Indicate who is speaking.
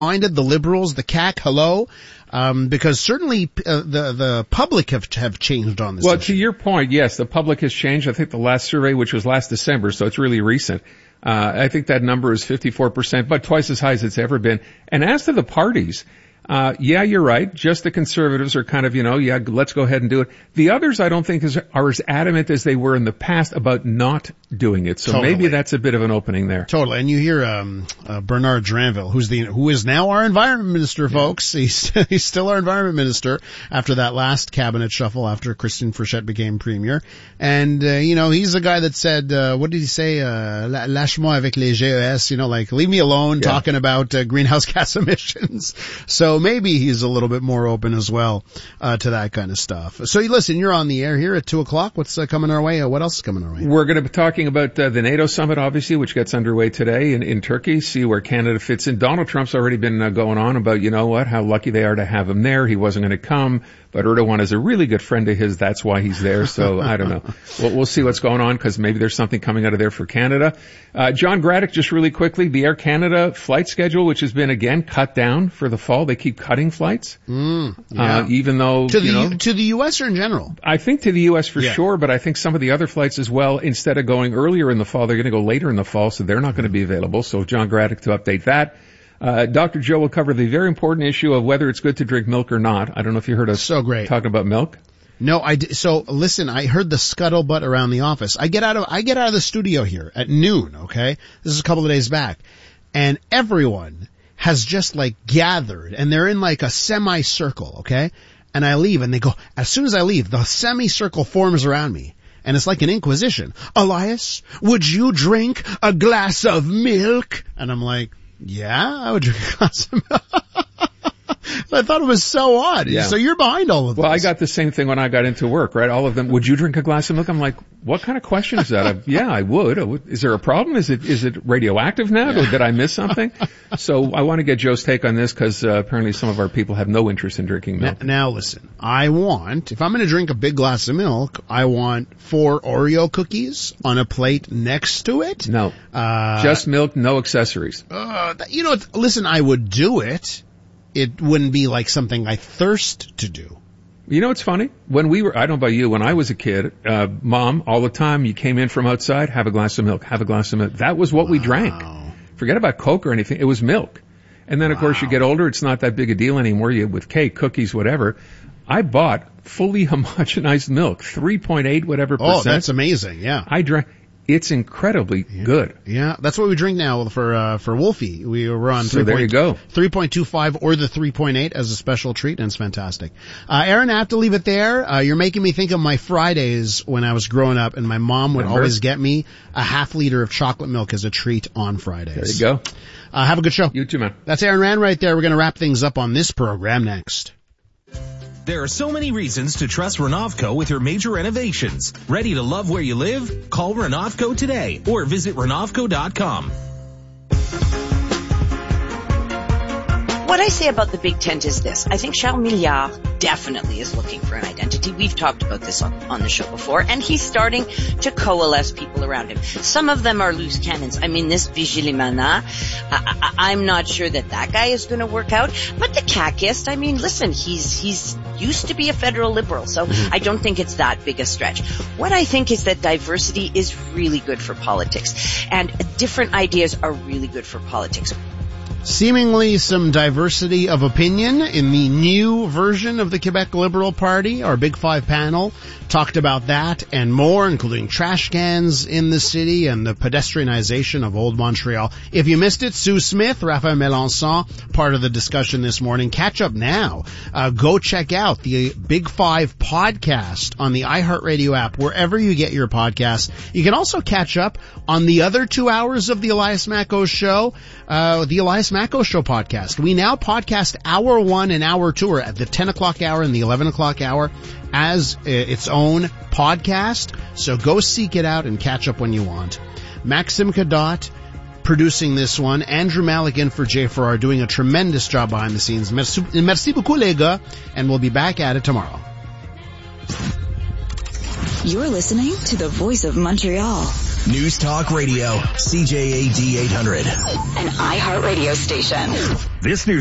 Speaker 1: minded, the liberals, the CAC, hello, because certainly the public have changed on this.
Speaker 2: Well,
Speaker 1: issue.
Speaker 2: To your point, yes, the public has changed. I think the last survey, which was last December, so it's really recent, I think that number is 54%, but twice as high as it's ever been. And as to the parties, yeah, you're right. Just the conservatives are kind of, yeah, let's go ahead and do it. The others, I don't think are as adamant as they were in the past about not doing it. So
Speaker 1: Totally.
Speaker 2: maybe that's a bit of an opening there.
Speaker 1: Totally. And you hear Bernard Dranville, who is now our environment minister, folks. He's still our environment minister after that last cabinet shuffle after Christine Frechette became premier. And he's the guy that said, what did he say? Lâche-moi avec les GES, like leave me alone, talking about greenhouse gas emissions. So maybe he's a little bit more open as well to that kind of stuff. So listen, you're on the air here at 2:00. What's coming our way? What else is coming our way?
Speaker 2: We're going to be talking about the NATO summit, obviously, which gets underway today in Turkey, see where Canada fits in. Donald Trump's already been going on about, how lucky they are to have him there. He wasn't going to come, but Erdogan is a really good friend of his. That's why he's there. So I don't know. We'll see what's going on because maybe there's something coming out of there for Canada. John Graddick, just really quickly, the Air Canada flight schedule, which has been again cut down for the fall. They keep cutting flights. Even though
Speaker 1: to the U.S. or in general?
Speaker 2: I think to the U.S. for sure, but I think some of the other flights as well, instead of going earlier in the fall, they're going to go later in the fall, so they're not going to be available. So John Graddick to update that. Dr. Joe will cover the very important issue of whether it's good to drink milk or not. I don't know if you heard us talking about milk.
Speaker 1: No, so listen, I heard the scuttlebutt around the office. I get out of the studio here at noon, okay? This is a couple of days back. And everyone has just gathered and they're in a semicircle, okay? And I leave and they go, as soon as I leave, the semicircle forms around me. And it's like an inquisition. Elias, would you drink a glass of milk? And I'm like, yeah, I would drink a glass of milk. I thought it was so odd. Yeah. So you're behind all of this.
Speaker 2: Well, I got the same thing when I got into work, right? All of them, would you drink a glass of milk? I'm like, what kind of question is that? Yeah, I would. Is there a problem? Is it radioactive now? Yeah. Did I miss something? So I want to get Joe's take on this because apparently some of our people have no interest in drinking milk.
Speaker 1: Now listen, if I'm going to drink a big glass of milk, I want 4 Oreo cookies on a plate next to it.
Speaker 2: No. Just milk, no accessories.
Speaker 1: Listen, I would do it. It wouldn't be something I thirst to do.
Speaker 2: You know what's funny? When I don't know about you, when I was a kid, Mom, all the time, you came in from outside, have a glass of milk, have a glass of milk. That was what we drank. Forget about Coke or anything. It was milk. And then, of course, you get older, it's not that big a deal anymore. With cake, cookies, whatever. I bought fully homogenized milk, 3.8 whatever percent.
Speaker 1: Oh, that's amazing, yeah.
Speaker 2: I drank. It's incredibly good.
Speaker 1: Yeah, that's what we drink now for Wolfie. We were on 3.25 or the 3.8 as a special treat, and it's fantastic. Aaron, I have to leave it there. You're making me think of my Fridays when I was growing up, and my mom would always get me a half liter of chocolate milk as a treat on Fridays.
Speaker 2: There you go.
Speaker 1: Have a good show.
Speaker 2: You too, man.
Speaker 1: That's Aaron Rand right there. We're going to wrap things up on this program next.
Speaker 3: There are so many reasons to trust Renovco with your major renovations. Ready to love where you live? Call Renovco today or visit Renovco.com.
Speaker 4: What I say about the Big Tent is this. I think Charles Milliard definitely is looking for an identity. We've talked about this on the show before, and he's starting to coalesce people around him. Some of them are loose cannons. I mean, this Vigilimana, I'm not sure that guy is going to work out. But the Kakist, I mean, listen, he's used to be a federal liberal, so I don't think it's that big a stretch. What I think is that diversity is really good for politics, and different ideas are really good for politics.
Speaker 1: Seemingly some diversity of opinion in the new version of the Quebec Liberal Party. Our Big Five panel talked about that and more, including trash cans in the city and the pedestrianization of Old Montreal. If you missed it, Sue Smith, Raphael Melançon, part of the discussion this morning. Catch up now. Go check out the Big Five podcast on the iHeartRadio app, wherever you get your podcasts. You can also catch up on the other 2 hours of the Elias Macco Show, the Elias Macco Show podcast. We now podcast hour 1 and hour 2 at the 10 o'clock hour and the 11 o'clock hour as its own podcast. So go seek it out and catch up when you want. Maxim Kadot producing this one. Andrew Malik in for Jay Farrar, doing a tremendous job behind the scenes. Merci beaucoup, les gars, and we'll be back at it tomorrow.
Speaker 5: You're listening to the Voice of Montreal. News Talk Radio, CJAD 800.
Speaker 6: An iHeartRadio station.
Speaker 3: This news